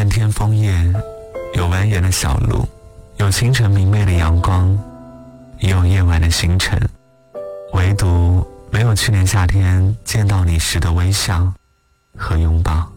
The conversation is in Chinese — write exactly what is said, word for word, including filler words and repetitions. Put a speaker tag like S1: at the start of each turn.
S1: 漫天枫叶，有蜿蜒的小路，有清晨明媚的阳光，也有夜晚的星辰，唯独没有去年夏天见到你时的微笑和拥抱。